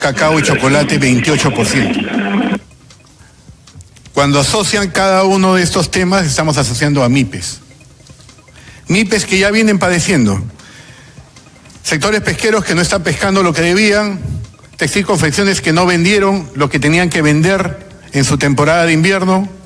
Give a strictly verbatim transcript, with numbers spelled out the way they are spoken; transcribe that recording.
cacao y chocolate veintiocho por ciento. Cuando asocian cada uno de estos temas, estamos asociando a MIPES. MIPES que ya vienen padeciendo. Sectores pesqueros que no están pescando lo que debían, textil confecciones que no vendieron lo que tenían que vender en su temporada de invierno,